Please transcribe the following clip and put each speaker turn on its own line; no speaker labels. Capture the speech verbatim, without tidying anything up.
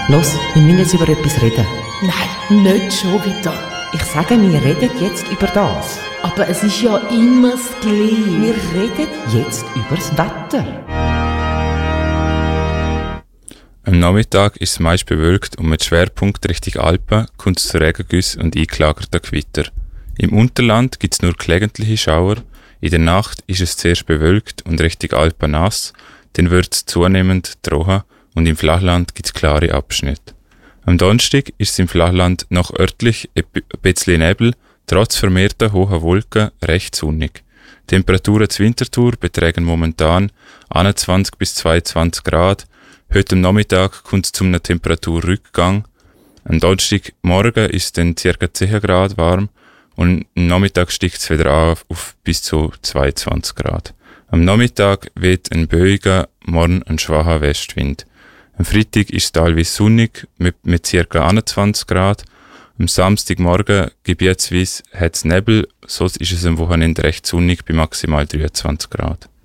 Los, wir müssen jetzt über etwas reden.
Nein, nicht schon wieder.
Ich sage, wir reden jetzt über das.
Aber es ist ja immer das Gleiche.
Wir reden jetzt über das Wetter.
Am Nachmittag ist es meist bewölkt und mit Schwerpunkt Richtung Alpen kommt es zu Regengüssen und eingelagerten Gewitter. Im Unterland gibt es nur gelegentliche Schauer. In der Nacht ist es zuerst bewölkt und Richtung Alpen nass, dann wird es zunehmend trocken und im Flachland gibt es klare Abschnitte. Am Donnerstag ist es im Flachland noch örtlich ein bisschen Nebel, trotz vermehrter hoher Wolken recht sonnig. Temperaturen zur Winterthur betragen momentan einundzwanzig bis zweiundzwanzig Grad. Heute am Nachmittag kommt es zu einem Temperaturrückgang. Am Donnerstagmorgen ist es dann ca. zehn Grad warm und am Nachmittag steigt es wieder auf, auf bis zu zweiundzwanzig Grad. Am Nachmittag weht ein böiger, morgen ein schwacher Westwind. Am Freitag ist es teilweise sonnig mit, mit ca. einundzwanzig Grad. Am Samstagmorgen gebietsweise hat es Nebel, sonst ist es am Wochenende recht sonnig bei maximal dreiundzwanzig Grad.